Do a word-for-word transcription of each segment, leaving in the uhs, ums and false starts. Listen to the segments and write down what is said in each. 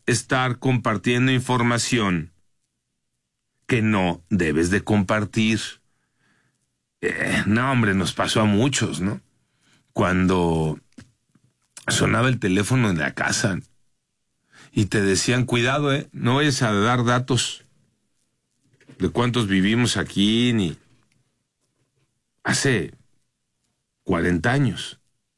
estar compartiendo información que no debes de compartir. Eh, no, hombre, nos pasó a muchos, ¿no? Cuando sonaba el teléfono en la casa y te decían, cuidado, eh, no vayas a dar datos de cuántos vivimos aquí, ni hace cuarenta años.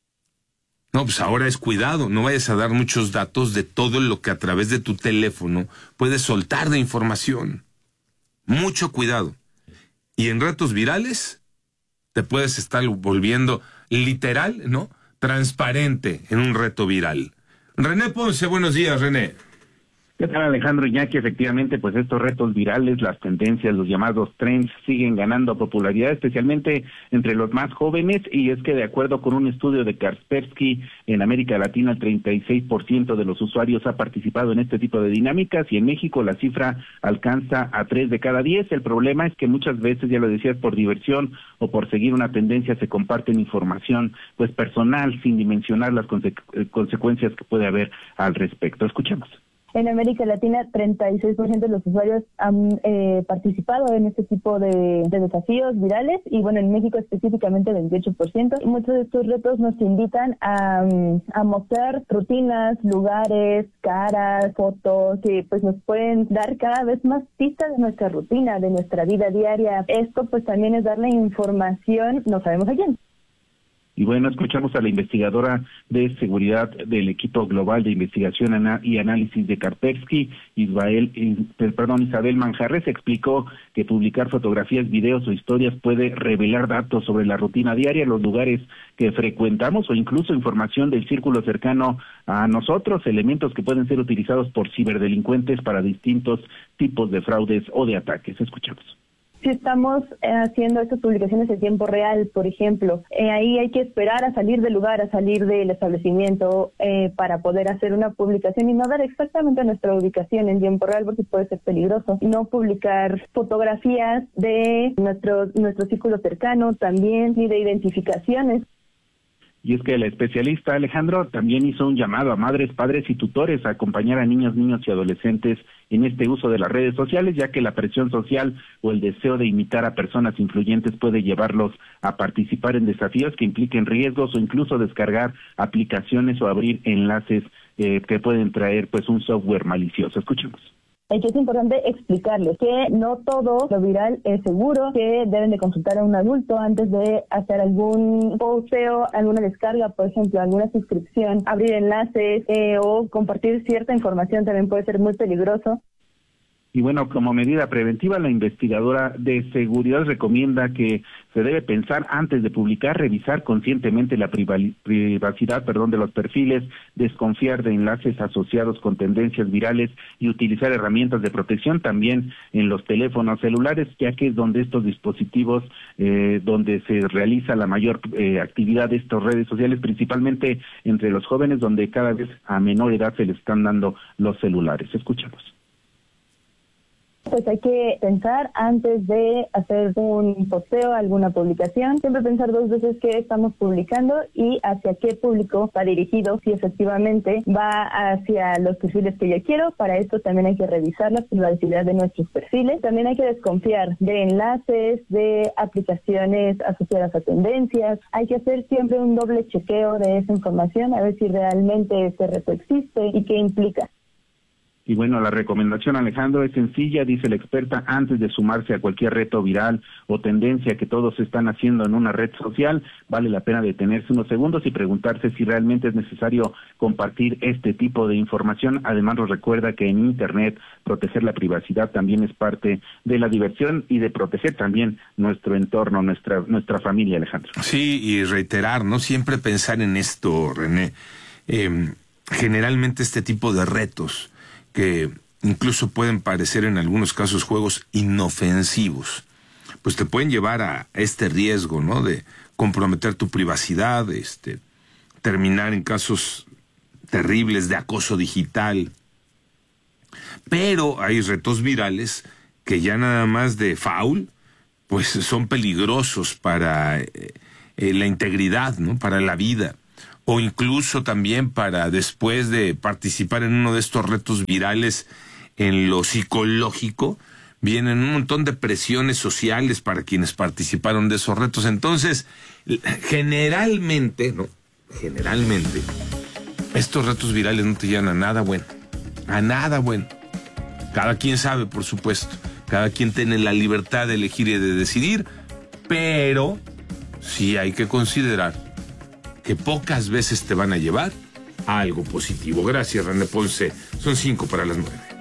No, pues ahora es cuidado, no vayas a dar muchos datos de todo lo que a través de tu teléfono puedes soltar de información. Mucho cuidado. Y en retos virales te puedes estar volviendo literal, ¿no? Transparente en un reto viral. René Ponce, buenos días, René. ¿Qué tal, Alejandro Iñaki? Efectivamente, pues estos retos virales, las tendencias, los llamados trends, siguen ganando popularidad, especialmente entre los más jóvenes, y es que de acuerdo con un estudio de Kaspersky, en América Latina el treinta y seis por ciento de los usuarios ha participado en este tipo de dinámicas, y en México la cifra alcanza a tres de cada diez. El problema es que muchas veces, ya lo decías, por diversión o por seguir una tendencia se comparten información pues personal, sin dimensionar las conse- consecuencias que puede haber al respecto. Escuchemos. En América Latina, treinta y seis por ciento de los usuarios han eh, participado en este tipo de, de desafíos virales, y bueno, en México específicamente veintiocho por ciento. Muchos de estos retos nos invitan a, a mostrar rutinas, lugares, caras, fotos, que pues nos pueden dar cada vez más pistas de nuestra rutina, de nuestra vida diaria. Esto pues también es darle información, no sabemos a quién. Y bueno, escuchamos a la investigadora de seguridad del equipo global de investigación y análisis de Kaspersky, Isabel, perdón, Isabel Manjarres, explicó que publicar fotografías, videos o historias puede revelar datos sobre la rutina diaria, los lugares que frecuentamos o incluso información del círculo cercano a nosotros, elementos que pueden ser utilizados por ciberdelincuentes para distintos tipos de fraudes o de ataques. Escuchamos. Si estamos eh, haciendo estas publicaciones en tiempo real, por ejemplo, eh, ahí hay que esperar a salir del lugar, a salir del establecimiento eh, para poder hacer una publicación y no dar exactamente nuestra ubicación en tiempo real porque puede ser peligroso. No publicar fotografías de nuestro, nuestro círculo cercano también, ni de identificaciones. Y es que la especialista Alejandro también hizo un llamado a madres, padres y tutores a acompañar a niños, niños y adolescentes en este uso de las redes sociales, ya que la presión social o el deseo de imitar a personas influyentes puede llevarlos a participar en desafíos que impliquen riesgos o incluso descargar aplicaciones o abrir enlaces eh, que pueden traer pues un software malicioso. Escuchemos. Es que es importante explicarles que no todo lo viral es seguro, que deben de consultar a un adulto antes de hacer algún posteo, alguna descarga, por ejemplo, alguna suscripción, abrir enlaces eh, o compartir cierta información también puede ser muy peligroso. Y bueno, como medida preventiva, la investigadora de seguridad recomienda que se debe pensar antes de publicar, revisar conscientemente la privacidad, perdón, de los perfiles, desconfiar de enlaces asociados con tendencias virales y utilizar herramientas de protección también en los teléfonos celulares, ya que es donde estos dispositivos, eh, donde se realiza la mayor eh, actividad de estas redes sociales, principalmente entre los jóvenes, donde cada vez a menor edad se les están dando los celulares. Escuchamos. Pues hay que pensar antes de hacer un posteo, alguna publicación, siempre pensar dos veces qué estamos publicando y hacia qué público va dirigido, si efectivamente va hacia los perfiles que yo quiero. Para esto también hay que revisar la privacidad de nuestros perfiles, también hay que desconfiar de enlaces, de aplicaciones asociadas a tendencias, hay que hacer siempre un doble chequeo de esa información, a ver si realmente ese reto existe y qué implica. Y bueno, la recomendación, Alejandro, es sencilla, dice la experta, antes de sumarse a cualquier reto viral o tendencia que todos están haciendo en una red social, vale la pena detenerse unos segundos y preguntarse si realmente es necesario compartir este tipo de información. Además, nos recuerda que en Internet proteger la privacidad también es parte de la diversión y de proteger también nuestro entorno, nuestra nuestra familia, Alejandro. Sí, y reiterar, ¿no? Siempre pensar en esto, René. Eh, generalmente este tipo de retos que incluso pueden parecer en algunos casos juegos inofensivos, pues te pueden llevar a este riesgo, ¿no? De comprometer tu privacidad, este, terminar en casos terribles de acoso digital. Pero hay retos virales que ya nada más de foul, pues son peligrosos para eh, eh, la integridad, ¿no? Para la vida. o incluso también para después de participar en uno de estos retos virales en lo psicológico, vienen un montón de presiones sociales para quienes participaron de esos retos. Entonces, generalmente, ¿no? Generalmente, estos retos virales no te llevan a nada bueno, a nada bueno. Cada quien sabe, por supuesto, cada quien tiene la libertad de elegir y de decidir, pero sí hay que considerar que pocas veces te van a llevar a algo positivo. Gracias, René Ponce. Son cinco para las nueve.